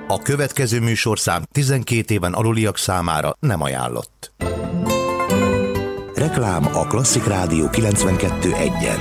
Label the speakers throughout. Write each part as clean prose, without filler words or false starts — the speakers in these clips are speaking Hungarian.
Speaker 1: A következő műsorszám 12 éven aluliak számára nem ajánlott. Reklám a Klasszik Rádió 92.1-en.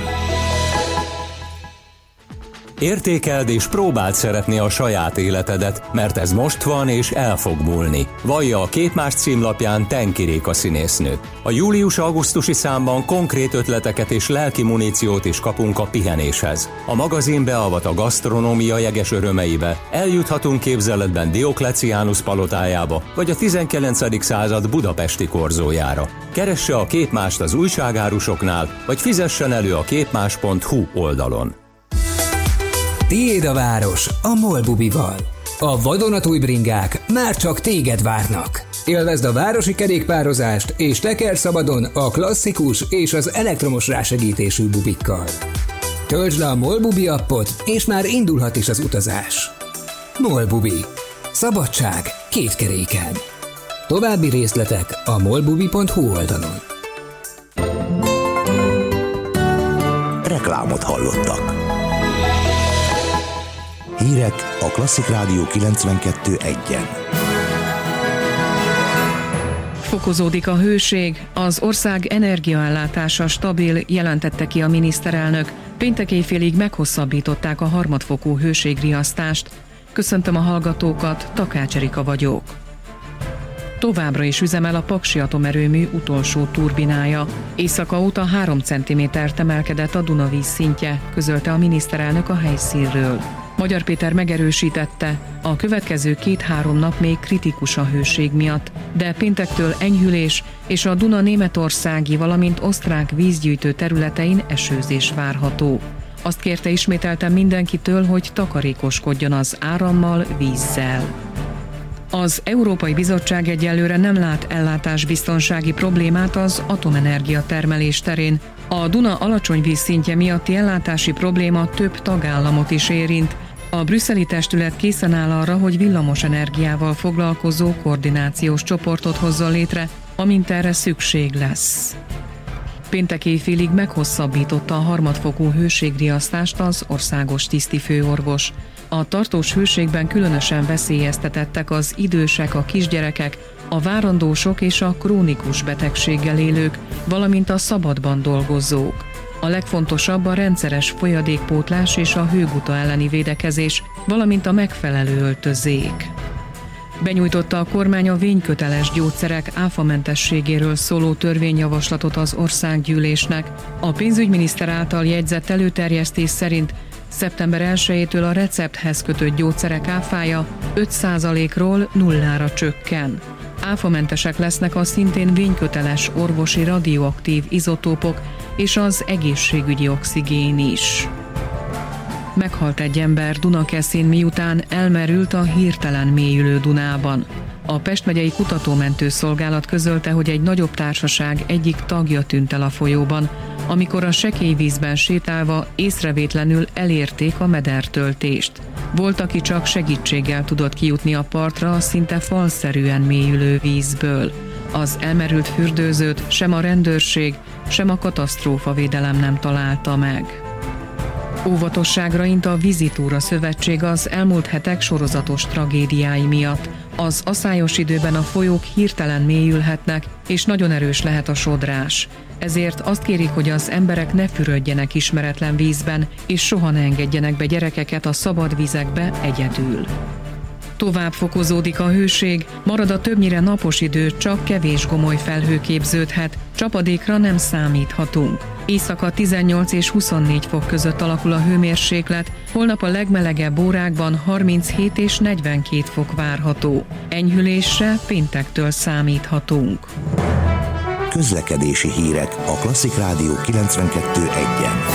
Speaker 2: Értékeld és próbáld szeretni a saját életedet, mert ez most van és el fog múlni. Vallja a Képmás címlapján Tenki Réka színésznő. A július-augusztusi számban konkrét ötleteket és lelki muníciót is kapunk a pihenéshez. A magazin beavat a gasztronómia jeges örömeibe. Eljuthatunk képzeletben Diokleciánus palotájába, vagy a 19. század budapesti korzójára. Keresse a Képmást az újságárusoknál, vagy fizessen elő a képmás.hu oldalon.
Speaker 3: Tiéd a város a MOL bubival. A vadonatúj bringák már csak téged várnak. Élvezd a városi kerékpározást és tekerj szabadon a klasszikus és az elektromos rásegítésű bubikkal. Töltsd le a MOL bubi appot, és már indulhat is az utazás. MOL bubi. Szabadság két keréken. További részletek a molbubi.hu oldalon.
Speaker 1: Reklámot hallottak. Hírek a Klasszik Rádió 92.1-en.
Speaker 4: Fokozódik a hőség, az ország energiaellátása stabil, jelentette ki a miniszterelnök. Péntek éjfélig meghosszabbították a harmadfokú hőségriasztást. Köszöntöm a hallgatókat, Takács Erika vagyok. Továbbra is üzemel a Paksi atomerőmű utolsó turbinája. Éjszaka óta 3 cm-t emelkedett a Dunavíz szintje, közölte a miniszterelnök a helyszínről. Magyar Péter megerősítette, a következő 2-3 nap még kritikus a hőség miatt, de péntektől enyhülés és a Duna németországi, valamint osztrák vízgyűjtő területein esőzés várható. Azt kérte ismételten mindenkitől, hogy takarékoskodjon az árammal, vízzel. Az Európai Bizottság egyelőre nem lát ellátásbiztonsági problémát az atomenergia termelés terén. A Duna alacsony vízszintje miatti ellátási probléma több tagállamot is érint. A brüsszeli testület készen áll arra, hogy villamos energiával foglalkozó koordinációs csoportot hozzon létre, amint erre szükség lesz. Péntek éjfélig meghosszabbította a harmadfokú hőségriasztást az országos tisztifőorvos. A tartós hőségben különösen veszélyeztetettek az idősek, a kisgyerekek, a várandósok és a krónikus betegséggel élők, valamint a szabadban dolgozók. A legfontosabb a rendszeres folyadékpótlás és a hőguta elleni védekezés, valamint a megfelelő öltözék. Benyújtotta a kormány a vényköteles gyógyszerek áfamentességéről szóló törvényjavaslatot az országgyűlésnek. A pénzügyminiszter által jegyzett előterjesztés szerint szeptember 1-től a recepthez kötött gyógyszerek áfája 5%-ról 0-ra csökken. Áfamentesek lesznek a szintén vényköteles orvosi radioaktív izotópok és az egészségügyi oxigén is. Meghalt egy ember Dunakeszin, miután elmerült a hirtelen mélyülő Dunában. A Pest megyei kutatómentőszolgálat közölte, hogy egy nagyobb társaság egyik tagja tűnt el a folyóban, amikor a sekély vízben sétálva észrevétlenül elérték a medertöltést. Volt, aki csak segítséggel tudott kijutni a partra a szinte falszerűen mélyülő vízből. Az elmerült fürdőzőt sem a rendőrség, sem a katasztrófavédelem nem találta meg. Óvatosságra int a Vizitúra Szövetség az elmúlt hetek sorozatos tragédiái miatt. Az aszályos időben a folyók hirtelen mélyülhetnek, és nagyon erős lehet a sodrás. Ezért azt kérik, hogy az emberek ne fürödjenek ismeretlen vízben, és soha ne engedjenek be gyerekeket a szabad vizekbe egyedül. Tovább fokozódik a hőség, marad a többnyire napos idő, csak kevés gomoly felhő képződhet, csapadékra nem számíthatunk. Éjszaka 18 és 24 fok között alakul a hőmérséklet, holnap a legmelegebb órákban 37 és 42 fok várható. Enyhülésre péntektől számíthatunk.
Speaker 1: Közlekedési hírek a Klasszik Rádió 92.1-en.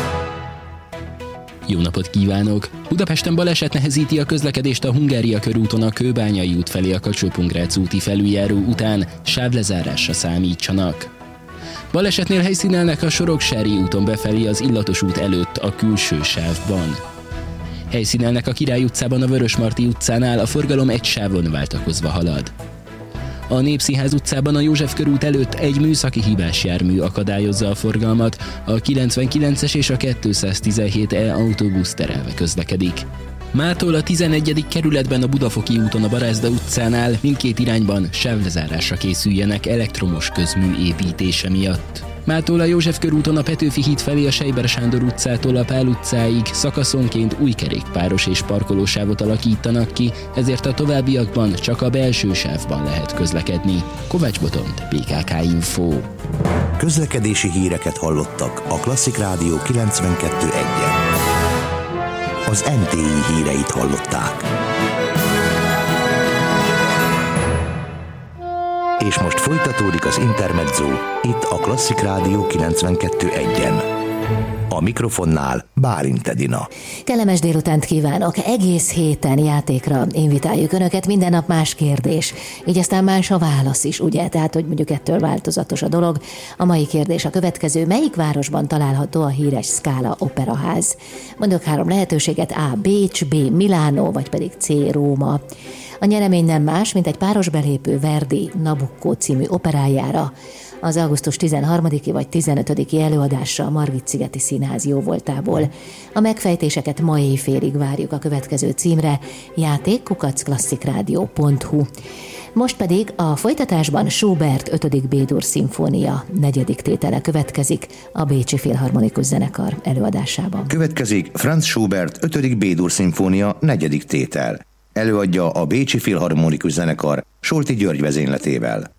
Speaker 5: Jó napot kívánok! Budapesten baleset nehezíti a közlekedést a Hungária körúton a Kőbányai út felé a Kacsó-Pungrác úti felüljáró után, sávlezárásra számítsanak. Balesetnél helyszínelnek a Soroksári úton befelé az Illatos út előtt a külső sávban. Helyszínelnek a Király utcában a Vörösmarty utcánál, a forgalom egy sávon váltakozva halad. A Népszínház utcában a József körút előtt egy műszaki hibás jármű akadályozza a forgalmat, a 99-es és a 217E autóbusz terelve közlekedik. Mától a 11. kerületben a Budafoki úton a Barázda utcánál mindkét irányban sávlezárásra készüljenek elektromos közmű építése miatt. Mától a József körúton a Petőfi híd felé a Seiber Sándor utcától a Pál utcáig szakaszonként új kerékpáros és parkolósávot alakítanak ki, ezért a továbbiakban csak a belső sávban lehet közlekedni. Kovács Botond, PKK Info.
Speaker 1: Közlekedési híreket hallottak a Klasszik Rádió 92.1-en. Az NTI híreit hallották. És most folytatódik az Intermezzo, itt a Klasszik Rádió 92.1-en. A mikrofonnál Bálint Edina.
Speaker 6: Kellemes délutánt kívánok! Egész héten játékra invitáljuk Önöket, minden nap más kérdés, így aztán más a válasz is, ugye? Tehát, hogy mondjuk ettől változatos a dolog. A mai kérdés a következő: melyik városban található a híres Scala Operaház? Mondok 3 lehetőséget: A. Bécs, B. Milánó, vagy pedig C. Róma. A nyeremény nem más, mint egy páros belépő Verdi Nabucco című operájára, az augusztus 13-i vagy 15-i előadásra a Margit-szigeti Színház jóvoltából. A megfejtéseket ma éjfélig várjuk a következő címre: játék@klasszikrádió.hu. Most pedig a folytatásban Schubert 5. B-dur szimfónia 4. tétele következik a Bécsi Filharmonikus Zenekar előadásában.
Speaker 1: Következik Franz Schubert 5. B-dur szimfónia 4. tétel. Előadja a Bécsi Filharmonikus Zenekar Solti György vezényletével.